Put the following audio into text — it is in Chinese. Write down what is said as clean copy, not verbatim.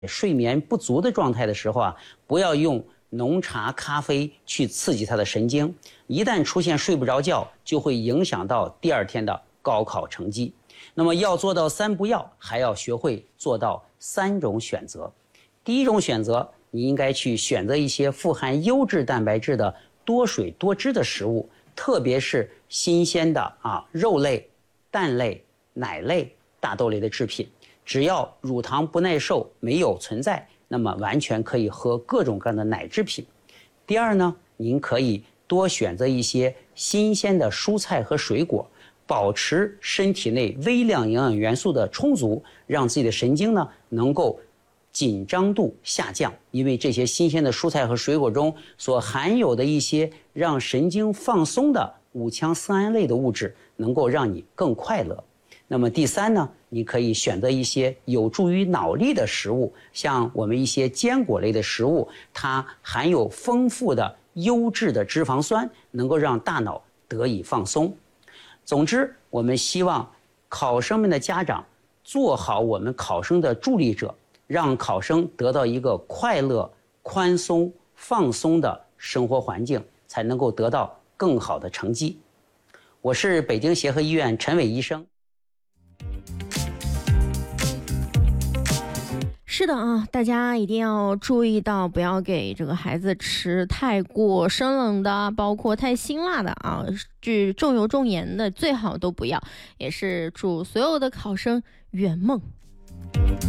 睡眠不足的状态的时候啊，不要用浓茶、咖啡去刺激他的神经，一旦出现睡不着觉，就会影响到第二天的高考成绩。那么要做到3不要，还要学会做到3种选择。第一种选择，你应该去选择一些富含优质蛋白质的多水多汁的食物，特别是新鲜的肉类、蛋类、奶类、大豆类的制品。只要乳糖不耐受没有存在，那么完全可以喝各种各样的奶制品。第二呢，您可以多选择一些新鲜的蔬菜和水果，保持身体内微量营养元素的充足，让自己的神经呢能够紧张度下降，因为这些新鲜的蔬菜和水果中所含有的一些让神经放松的5羟色胺类的物质，能够让你更快乐。那么第三呢，你可以选择一些有助于脑力的食物，像我们一些坚果类的食物，它含有丰富的优质的脂肪酸，能够让大脑得以放松。总之，我们希望考生们的家长做好我们考生的助力者，让考生得到一个快乐、宽松、放松的生活环境，才能够得到更好的成绩。我是北京协和医院陈伟医生。 是的啊，大家一定要注意到，不要给这个孩子吃太过生冷的，包括太辛辣的啊，重油重盐的最好都不要。也是祝所有的考生圆梦。